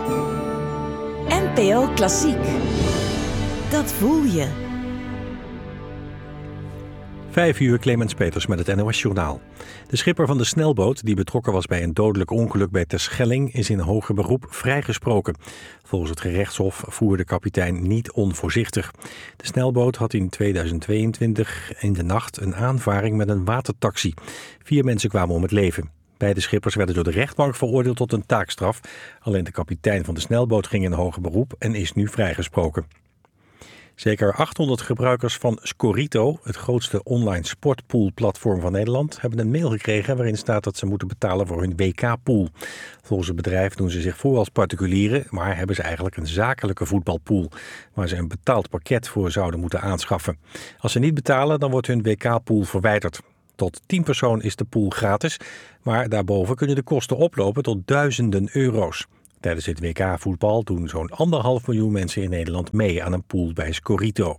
NPO Klassiek. Dat voel je. 5:00, Clemens Peters met het NOS-journaal. De schipper van de snelboot, die betrokken was bij een dodelijk ongeluk bij Terschelling, is in hoger beroep vrijgesproken. Volgens het gerechtshof voerde de kapitein niet onvoorzichtig. De snelboot had in 2022 in de nacht een aanvaring met een watertaxi. 4 mensen kwamen om het leven. Beide schippers werden door de rechtbank veroordeeld tot een taakstraf. Alleen de kapitein van de snelboot ging in hoger beroep en is nu vrijgesproken. Zeker 800 gebruikers van Scorito, het grootste online sportpoolplatform van Nederland, hebben een mail gekregen waarin staat dat ze moeten betalen voor hun WK-pool. Volgens het bedrijf doen ze zich voor als particulieren, maar hebben ze eigenlijk een zakelijke voetbalpool, waar ze een betaald pakket voor zouden moeten aanschaffen. Als ze niet betalen, dan wordt hun WK-pool verwijderd. Tot 10 personen is de pool gratis, maar daarboven kunnen de kosten oplopen tot duizenden euro's. Tijdens het WK-voetbal doen zo'n 1,5 miljoen mensen in Nederland mee aan een pool bij Scorito.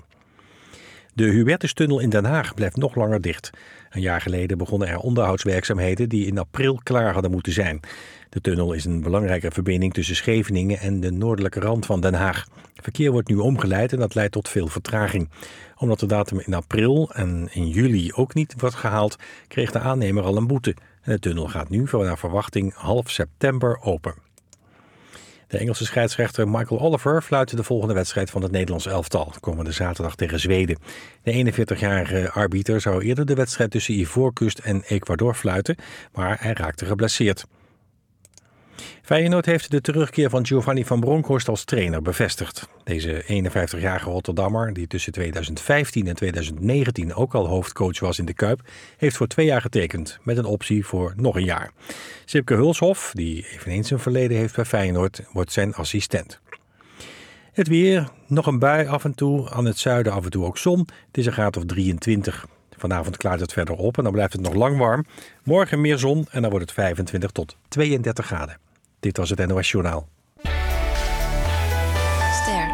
De Hubertustunnel in Den Haag blijft nog langer dicht. Een jaar geleden begonnen er onderhoudswerkzaamheden die in april klaar hadden moeten zijn. De tunnel is een belangrijke verbinding tussen Scheveningen en de noordelijke rand van Den Haag. Verkeer wordt nu omgeleid en dat leidt tot veel vertraging. Omdat de datum in april en in juli ook niet wordt gehaald, kreeg de aannemer al een boete. En de tunnel gaat nu naar verwachting half september open. De Engelse scheidsrechter Michael Oliver fluit de volgende wedstrijd van het Nederlands elftal, komende zaterdag tegen Zweden. De 41-jarige arbiter zou eerder de wedstrijd tussen Ivoorkust en Ecuador fluiten, maar hij raakte geblesseerd. Feyenoord heeft de terugkeer van Giovanni van Bronckhorst als trainer bevestigd. Deze 51-jarige Rotterdammer, die tussen 2015 en 2019 ook al hoofdcoach was in de Kuip, heeft voor 2 jaar getekend, met een optie voor nog een jaar. Sipke Hulshoff, die eveneens een verleden heeft bij Feyenoord, wordt zijn assistent. Het weer, nog een bui af en toe, aan het zuiden af en toe ook zon. Het is een graad of 23. Vanavond klaart het verder op en dan blijft het nog lang warm. Morgen meer zon en dan wordt het 25 tot 32 graden. Dit was het NOS Journaal. Ster.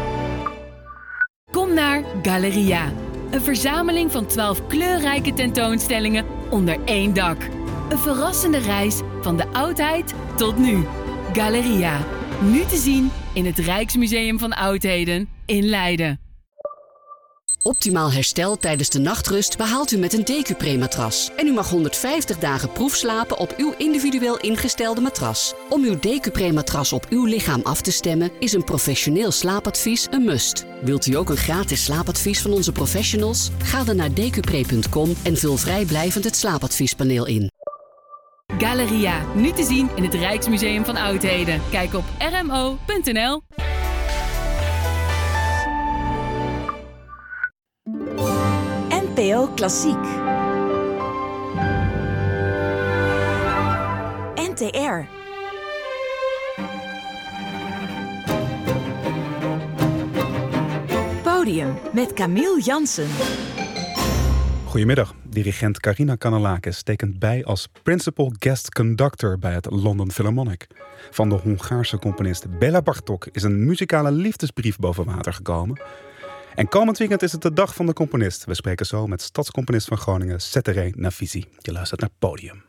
Kom naar Galeria. Een verzameling van 12 kleurrijke tentoonstellingen onder één dak. Een verrassende reis van de oudheid tot nu. Galeria. Nu te zien in het Rijksmuseum van Oudheden in Leiden. Optimaal herstel tijdens de nachtrust behaalt u met een Decupre-matras. En u mag 150 dagen proefslapen op uw individueel ingestelde matras. Om uw Decupre-matras op uw lichaam af te stemmen is een professioneel slaapadvies een must. Wilt u ook een gratis slaapadvies van onze professionals? Ga dan naar decupre.com en vul vrijblijvend het slaapadviespaneel in. Galeria, nu te zien in het Rijksmuseum van Oudheden. Kijk op rmo.nl. NPO Klassiek. NTR. Podium met Camille Jansen. Goedemiddag. Dirigent Karina Kanellakis tekent bij als Principal Guest Conductor bij het London Philharmonic. Van de Hongaarse componist Béla Bartók is een muzikale liefdesbrief boven water gekomen. En komend weekend is het de dag van de componist. We spreken zo met stadscomponist van Groningen, Settere Nafisi. Je luistert naar Podium.